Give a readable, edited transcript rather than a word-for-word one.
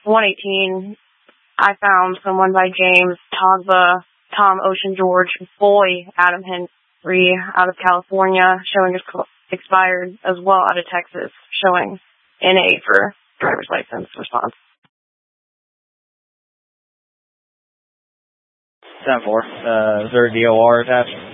118, I found someone by James Togba, Tom Ocean George, Boy Adam Henry out of California, showing expired, as well out of Texas, showing NA for driver's license response. 10-4. Is there a DOR attached?